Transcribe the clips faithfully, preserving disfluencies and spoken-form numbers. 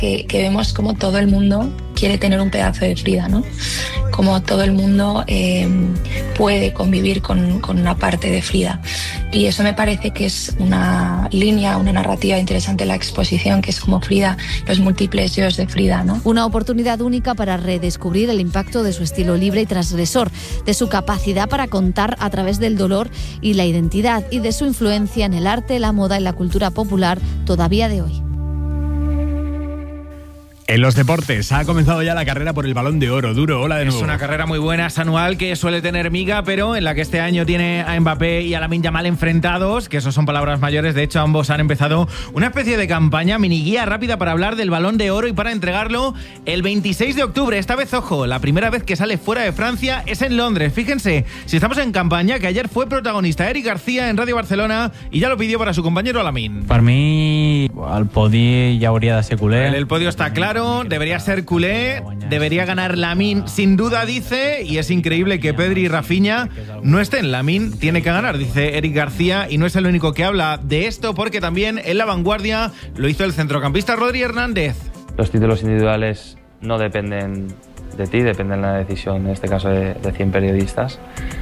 que, que vemos como todo el mundo quiere tener un pedazo de Frida, ¿no? Como todo el mundo eh, puede convivir con, con una parte de Frida. Y eso me parece que es una línea, una narrativa interesante en la exposición, que es como Frida, los múltiples yo's de Frida, ¿no? Una oportunidad única para redescubrir el impacto de su estilo libre y transgresor, de su capacidad para contar a través del dolor y la identidad, y de su influencia en el arte, la moda y la cultura popular todavía de hoy. En los deportes ha comenzado ya la carrera por el Balón de Oro. Duro, hola de nuevo. Es una carrera muy buena, es anual, que suele tener miga, pero en la que este año tiene a Mbappé y a Lamine Yamal enfrentados, que eso son palabras mayores. De hecho, ambos han empezado una especie de campaña, mini guía rápida para hablar del Balón de Oro y para entregarlo el veintiséis de octubre. Esta vez, ojo, la primera vez que sale fuera de Francia es en Londres. Fíjense, si estamos en campaña, que ayer fue protagonista Eric García en Radio Barcelona y ya lo pidió para su compañero Lamine. Per mi, el podi ja hauria de ser culer. El, el podio está claro. Debería ser culé, debería ganar Lamine sin duda, dice, y es increíble que Pedri y Rafinha no estén. Lamine tiene que ganar, dice Eric García, y no es el único que habla de esto, porque también en la vanguardia lo hizo el centrocampista Rodri Hernández. Los títulos individuales no dependen de ti, dependen de la decisión, en este caso de, de cien periodistas,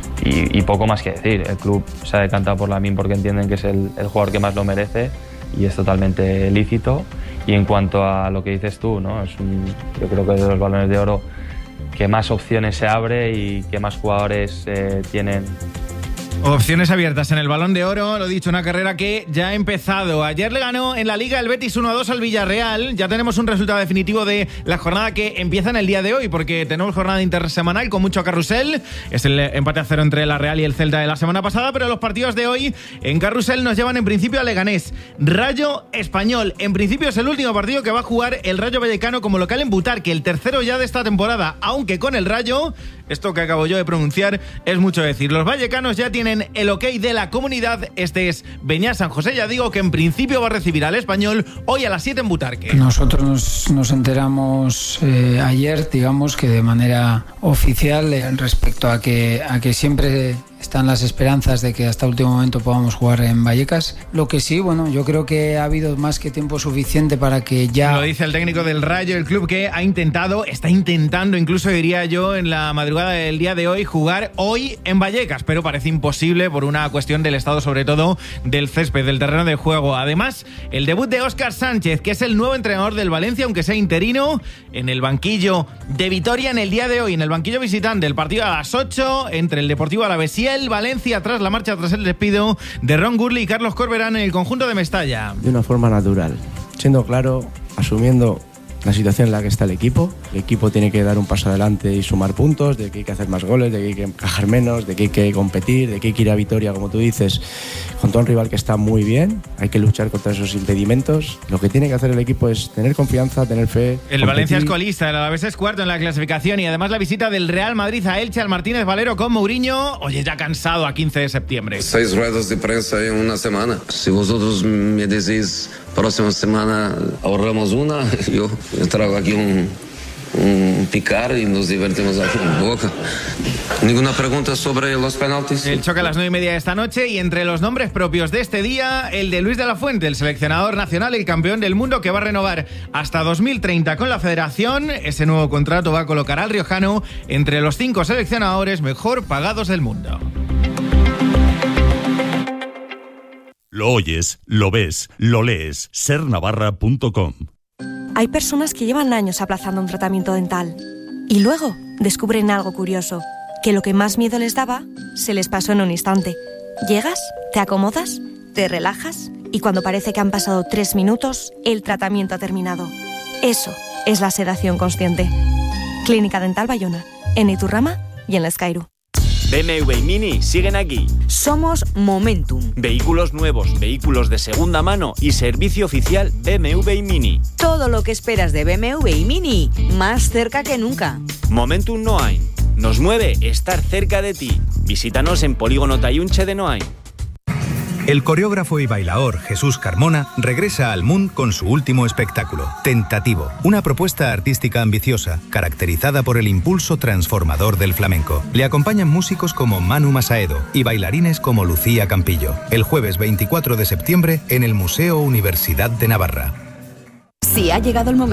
y, y poco más que decir. El club se ha decantado por Lamine porque entienden que es el, el jugador que más lo merece, y es totalmente lícito. Y en cuanto a lo que dices tú, ¿no? Es un, yo creo que es de los balones de oro que más opciones se abre y que más jugadores eh, tienen. Opciones abiertas en el Balón de Oro, lo dicho, una carrera que ya ha empezado. Ayer le ganó en la Liga el Betis uno a dos al Villarreal. Ya tenemos un resultado definitivo de la jornada que empieza en el día de hoy, porque tenemos jornada intersemanal con mucho carrusel. Es el empate a cero entre la Real y el Celta de la semana pasada, pero los partidos de hoy en carrusel nos llevan en principio a Leganés. Rayo Español, en principio es el último partido que va a jugar el Rayo Vallecano como local en Butarque, el tercero ya de esta temporada, aunque con el Rayo, esto que acabo yo de pronunciar es mucho decir. Los vallecanos ya tienen el ok de la comunidad. Este es Beñat San José, ya digo, que en principio va a recibir al Español hoy a las siete en Butarque. Nosotros nos, nos enteramos eh, ayer, digamos que de manera oficial, eh, respecto a que, a que siempre están las esperanzas de que hasta último momento podamos jugar en Vallecas. Lo que sí, bueno, yo creo que ha habido más que tiempo suficiente para que ya... Lo dice el técnico del Rayo, el club que ha intentado, está intentando, incluso diría yo, en la madrugada del día de hoy, jugar hoy en Vallecas, pero parece imposible por una cuestión del estado, sobre todo, del césped, del terreno de juego. Además, el debut de Óscar Sánchez, que es el nuevo entrenador del Valencia, aunque sea interino, en el banquillo de Vitoria en el día de hoy, en el banquillo visitante, el partido a las ocho, entre el Deportivo Alavés y el Valencia, tras la marcha, tras el despido de Ron Gurley y Carlos Corberán en el conjunto de Mestalla. De una forma natural, siendo claro, asumiendo la situación en la que está el equipo. El equipo tiene que dar un paso adelante y sumar puntos, de que hay que hacer más goles, de que hay que encajar menos, de que hay que competir, de que hay que ir a Vitoria, como tú dices, contra un rival que está muy bien. Hay que luchar contra esos impedimentos. Lo que tiene que hacer el equipo es tener confianza, tener fe. El competir. Valencia es colista, el Alavés es cuarto en la clasificación, y además la visita del Real Madrid a Elche, al Martínez Valero con Mourinho. Oye, ya cansado a quince de septiembre. Seis ruedas de prensa en una semana. Si vosotros me decís próxima semana ahorramos una, yo, yo traigo aquí un, un picar y nos divertimos aquí en Boca. ¿Ninguna pregunta sobre los penaltis? El choque a las nueve y media de esta noche, y entre los nombres propios de este día, el de Luis de la Fuente, el seleccionador nacional, el campeón del mundo, que va a renovar hasta dos mil treinta con la federación. Ese nuevo contrato va a colocar al riojano entre los cinco seleccionadores mejor pagados del mundo. Lo oyes, lo ves, lo lees. ser navarra punto com. Hay personas que llevan años aplazando un tratamiento dental y luego descubren algo curioso, que lo que más miedo les daba se les pasó en un instante. Llegas, te acomodas, te relajas y cuando parece que han pasado tres minutos, el tratamiento ha terminado. Eso es la sedación consciente. Clínica Dental Bayona, en Iturrama y en La Escairu. B M W y Mini siguen aquí. Somos Momentum. Vehículos nuevos, vehículos de segunda mano y servicio oficial B M W y Mini. Todo lo que esperas de B M W y Mini, más cerca que nunca. Momentum Noain. Nos mueve estar cerca de ti. Visítanos en Polígono Tayunche de Noain. El coreógrafo y bailaor Jesús Carmona regresa al Mundo con su último espectáculo, Tentativo, una propuesta artística ambiciosa, caracterizada por el impulso transformador del flamenco. Le acompañan músicos como Manu Masaedo y bailarines como Lucía Campillo. El jueves veinticuatro de septiembre en el Museo Universidad de Navarra. Si ha llegado el momento